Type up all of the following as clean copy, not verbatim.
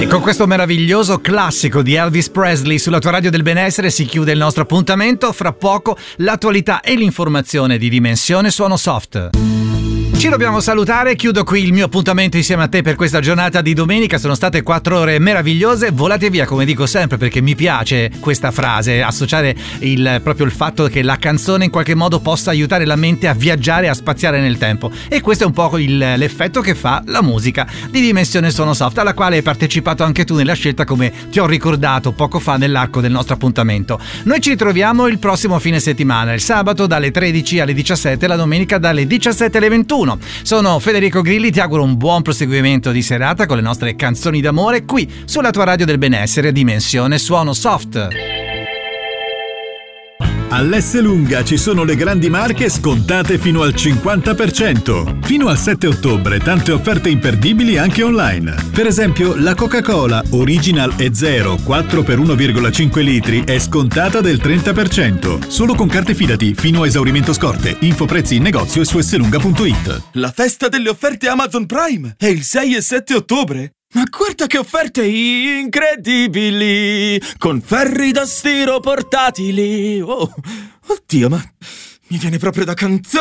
E con questo meraviglioso classico di Elvis Presley sulla tua radio del benessere si chiude il nostro appuntamento. Fra poco l'attualità e l'informazione di Dimensione Suono Soft. Ci dobbiamo salutare, chiudo qui il mio appuntamento insieme a te per questa giornata di domenica. Sono state 4 ore meravigliose, volate via come dico sempre, perché mi piace questa frase, associare proprio il fatto che la canzone in qualche modo possa aiutare la mente a viaggiare, a spaziare nel tempo, e questo è un po' l'effetto che fa la musica di Dimensione Suono Soft, alla quale hai partecipato anche tu nella scelta, come ti ho ricordato poco fa nell'arco del nostro appuntamento. Noi ci ritroviamo il prossimo fine settimana, il sabato dalle 13 alle 17, la domenica dalle 17 alle 21. Sono Federico Grilli, ti auguro un buon proseguimento di serata con le nostre canzoni d'amore qui sulla tua radio del benessere, Dimensione Suono Soft. All'Esselunga ci sono le grandi marche scontate fino al 50%. Fino al 7 ottobre tante offerte imperdibili anche online. Per esempio la Coca-Cola Original e Zero 4 per 1,5 litri è scontata del 30%. Solo con carte Fidati fino a esaurimento scorte. Info prezzi in negozio e su esselunga.it. La festa delle offerte Amazon Prime è il 6 e 7 ottobre. Ma guarda che offerte incredibili! Con ferri da stiro portatili! Oh, oddio, ma mi viene proprio da cantare!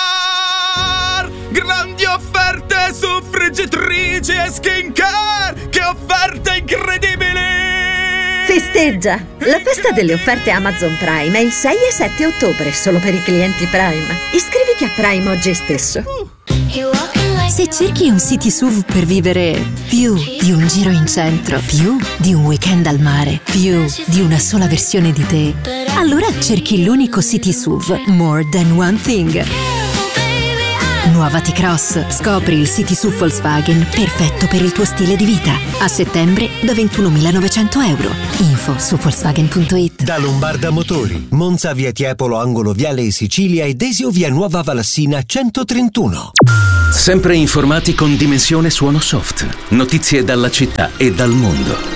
Grandi offerte su friggitrici e skincare! Che offerte incredibili! Festeggia! La festa delle offerte Amazon Prime è il 6 e 7 ottobre, solo per i clienti Prime. Iscriviti a Prime oggi stesso. Se cerchi un city SUV per vivere più di un giro in centro, più di un weekend al mare, più di una sola versione di te, allora cerchi l'unico city SUV More Than One Thing. Nuova T-Cross. Scopri il city SUV Volkswagen perfetto per il tuo stile di vita. A settembre da 21.900 euro. Info su Volkswagen.it. Da Lombarda Motori, Monza via Tiepolo angolo Viale Sicilia e Desio via Nuova Valassina 131. Sempre informati con Dimensione Suono Soft. Notizie dalla città e dal mondo.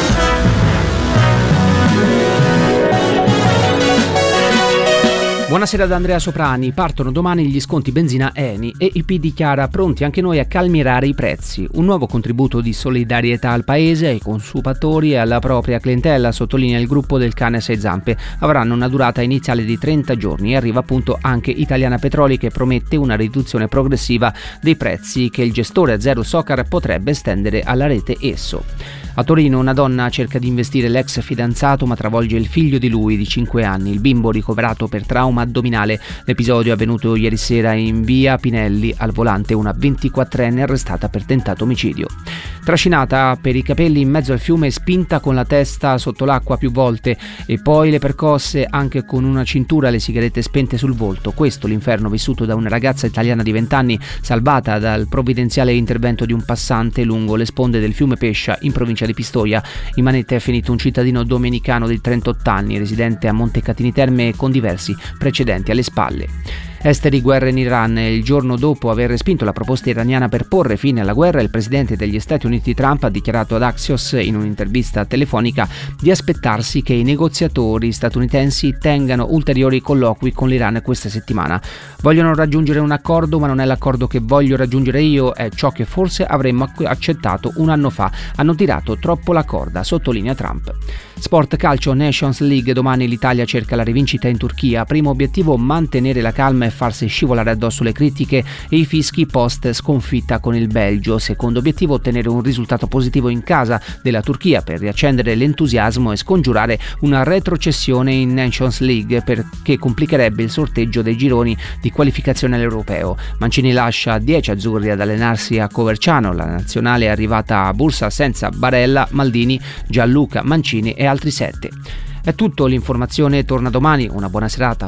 Buonasera da Andrea Soprani. Partono domani gli sconti benzina ENI e il PD dichiara pronti anche noi a calmierare i prezzi. Un nuovo contributo di solidarietà al paese, ai consumatori e alla propria clientela, sottolinea il gruppo del Cane a sei zampe. Avranno una durata iniziale di 30 giorni e arriva appunto anche Italiana Petroli, che promette una riduzione progressiva dei prezzi che il gestore Azeru Socar potrebbe estendere alla rete Esso. A Torino una donna cerca di investire l'ex fidanzato ma travolge il figlio di lui di 5 anni. Il bimbo ricoverato per trauma addominale. L'episodio è avvenuto ieri sera in via Pinelli, al volante una 24enne arrestata per tentato omicidio. Trascinata per i capelli in mezzo al fiume e spinta con la testa sotto l'acqua più volte, e poi le percosse anche con una cintura, le sigarette spente sul volto. Questo l'inferno vissuto da una ragazza italiana di 20 anni salvata dal provvidenziale intervento di un passante lungo le sponde del fiume Pescia in provincia di Pistoia. In manette è finito un cittadino domenicano di 38 anni, residente a Montecatini Terme con diversi precedenti alle spalle. Esteri guerra in Iran. Il giorno dopo aver respinto la proposta iraniana per porre fine alla guerra, il presidente degli Stati Uniti Trump ha dichiarato ad Axios in un'intervista telefonica di aspettarsi che i negoziatori statunitensi tengano ulteriori colloqui con l'Iran questa settimana. Vogliono raggiungere un accordo, ma non è l'accordo che voglio raggiungere io, è ciò che forse avremmo accettato un anno fa. Hanno tirato troppo la corda, sottolinea Trump. Sport calcio, Nations League. Domani l'Italia cerca la rivincita in Turchia. Primo obiettivo mantenere la calma e farsi scivolare addosso le critiche e i fischi post sconfitta con il Belgio. Secondo obiettivo ottenere un risultato positivo in casa della Turchia per riaccendere l'entusiasmo e scongiurare una retrocessione in Nations League, perché complicherebbe il sorteggio dei gironi di qualificazione all'Europeo. Mancini lascia 10 azzurri ad allenarsi a Coverciano. La nazionale è arrivata a Bursa senza Barella, Maldini, Gianluca, Mancini e altri 7. È tutto, l'informazione torna domani. Una buona serata.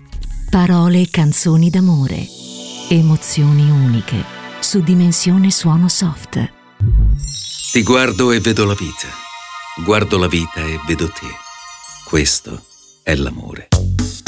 Parole e canzoni d'amore, emozioni uniche, su Dimensione Suono Soft. Ti guardo e vedo la vita. Guardo la vita e vedo te. Questo è l'amore.